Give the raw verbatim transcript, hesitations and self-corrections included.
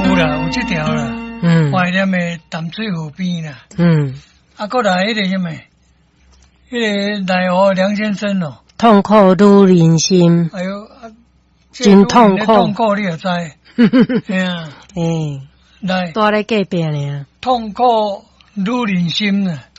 有啦，有这条啦。嗯。怀念的淡水河边啦。嗯。啊，过来迄个什么？迄个奈何梁先生哦。 痛苦如人心。 哎呦，啊， 真痛苦。 痛苦你也知。哎呀。 哎。 来。 住咧隔壁呢。 痛苦如人心啊。